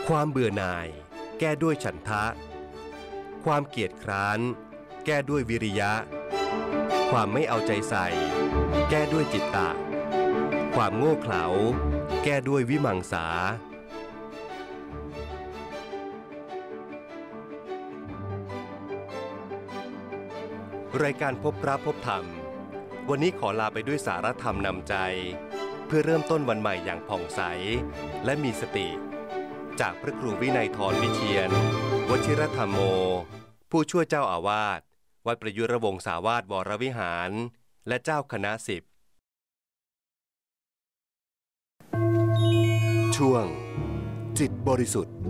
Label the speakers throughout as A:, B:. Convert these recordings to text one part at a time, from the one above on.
A: ความเบื่อหน่ายแก้ด้วยฉันทะความเกียจคร้านแก้ด้วยวิริยะความไม่เอาใจใส่แก้ด้วยจิตตะความโง่เขลาแก้ด้วยวิมังสารายการพบพระพบธรรมวันนี้ขอลาไปด้วยสารธรรมนำใจเพื่อเริ่มต้นวันใหม่อย่างผ่องใสและมีสติจากพระครูวินัยธรวิเชียรวชิรธรรมโมผู้ช่วยเจ้าอาวาสวัดประยุรวงศาวาสวรวิหารและเจ้าคณะ10ช่วงจิตบริสุทธิ์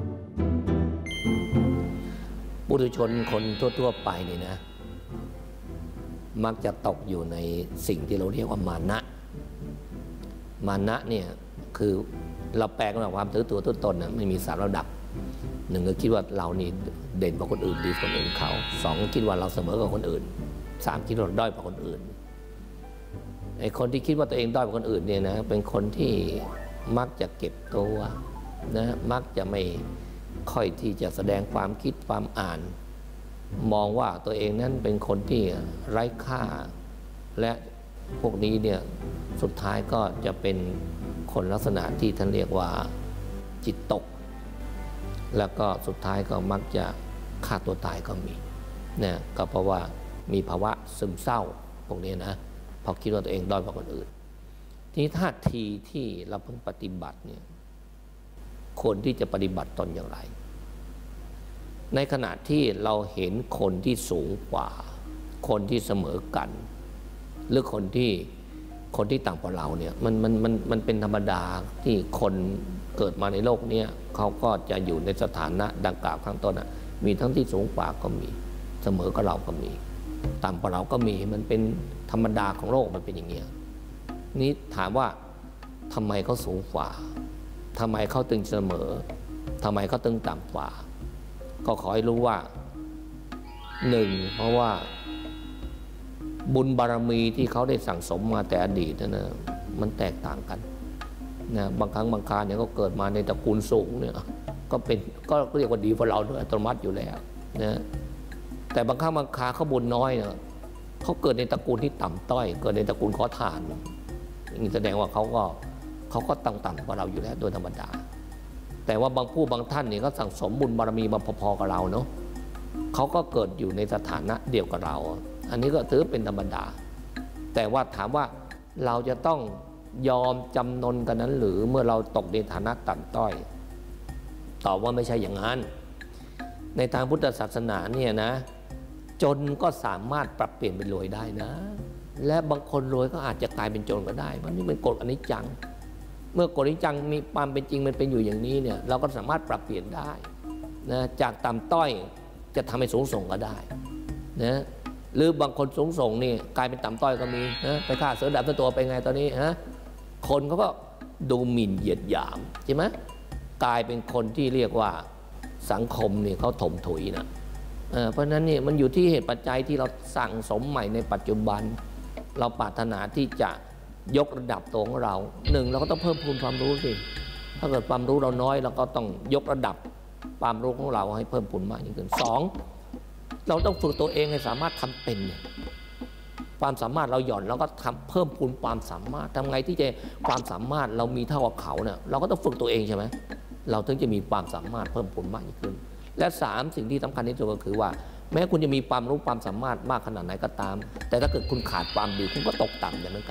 B: ปุถุชนคนทั่วๆไปนี่นะมักจะตกอยู่ในสิ่งที่เราเรียกว่ามานะเนี่ยคือเราแปลกันว่าความถือตัวตนนะไม่มี3ระดับ1ก็คิดว่าเรานี่เด่นกว่าคนอื่นดีกว่าคนอื่นเขา2คิดว่าเราเสมอกับคนอื่น3คิดว่าเราด้อยกว่าคนอื่นไอ้คนที่คิดว่าตัวเองด้อยกว่าคนอื่นเนี่ยนะเป็นคนที่มักจะเก็บตัวนะมักจะไม่ค่อยที่จะแสดงความคิดความอ่านมองว่าตัวเองนั้นเป็นคนที่ไร้ค่าและพวกนี้เนี่ยสุดท้ายก็จะเป็นคนลักษณะที่ท่านเรียกว่าจิตตกแล้วก็สุดท้ายก็มักจะฆ่าตัวตายก็มีนะก็เพราะว่ามีภาวะซึมเศร้าพวกนี้นะพอคิดว่าตัวเองด้อยกว่าคนอื่นทีนี้ท่าทีที่เราเพิ่งปฏิบัติเนี่ยคนที่จะปฏิบัติตนอย่างไรในขณะที่เราเห็นคนที่สูงกว่าคนที่เสมอกันหรือคนที่ต่างกว่าเราเนี่ยมันเป็นธรรมดาที่คนเกิดมาในโลกนี้เขาก็จะอยู่ในสถานะดังกล่าวข้างต้นนะมีทั้งที่สูงกว่าก็มีเสมอกับเราก็มีต่ำกว่าเราก็มีมันเป็นธรรมดาของโลกมันเป็นอย่างเงี้ยนี่ถามว่าทำไมเขาสูงกว่าทำไมเขาตึงเสมอทำไมเขาตึงต่ำกว่าก็ขอให้รู้ว่า1เพราะว่าบุญบารมีที่เขาได้สั่งสมมาแต่อดีตนะมันแตกต่างกันนะบางครั้งบางคราเนี่ยเขาเกิดมาในตระกูลสูงเนี่ยก็เรียกว่าดีกว่าเราด้วยอัตโนมัติอยู่แล้วนะแต่บางครั้งบางคราเขาบุญน้อยเนี่ยเขาเกิดในตระกูลที่ต่ำต้อยเกิดในตระกูลขอทานนี่แสดงว่าเขาก็ต่ำกว่าเราอยู่แล้วโดยธรรมดาแต่ว่าบางผู้บางท่านเนี่ยก็สั่งสมบุญบารมีมาพอๆกับเราเนาะเขาก็เกิดอยู่ในสถานะเดียวกับเราอันนี้ก็ถือเป็นธรรมดาแต่ว่าถามว่าเราจะต้องยอมจำนนกันนั้นหรือเมื่อเราตกในฐานะต่ำต้อยตอบว่าไม่ใช่อย่างนั้นในทางพุทธศาสนาเนี่ยนะจนก็สามารถปรับเปลี่ยนเป็นรวยได้นะและบางคนรวยก็อาจจะกลายเป็นจนก็ได้มันนี่เป็นกฎอนิจจังเมื่อกฎอนิจจังมีความเป็นจริงมันเป็นอยู่อย่างนี้เนี่ยเราก็สามารถปรับเปลี่ยนได้นะจากต่ำต้อยจะทำให้สูงส่งก็ได้นะหรือบางคนสูงส่งนี่กลายเป็นต่ำต้อยก็มีนะไปฆ่าเสือดำตัวไปไงตอนนี้ฮะคนเขาก็ดูหมิ่นเหยียดหยามใช่ไหมกลายเป็นคนที่เรียกว่าสังคมนี่เขาถมถุยนะเพราะฉะนั้นนี่มันอยู่ที่เหตุปัจจัยที่เราสั่งสมใหม่ในปัจจุบันเราปรารถนาที่จะยกระดับตัวของเราเราก็ต้องเพิ่มพูนความรู้สิถ้าเกิดความรู้เราน้อยเราก็ต้องยกระดับความรู้ของเราให้เพิ่มพูนมากยิ่งขึ้นเราต้องฝึกตัวเองให้สามารถทำเป็นเนี่ยความสามารถเราหย่อนเราก็ทำเพิ่มพูนความสามารถทำไงที่จะความสามารถเรามีเท่ากับเขาเนี่ยเราก็ต้องฝึกตัวเองใช่ไหมเราถึงจะมีความสามารถเพิ่มพูนมากยิ่งขึ้นและ3สิ่งที่สำคัญที่สุดก็คือว่าแม้คุณจะมีความรู้ความสามารถมากขนาดไหนก็ตามแต่ถ้าเกิดคุณขาดความดีคุณก็ตกต่ำอย่างนั้น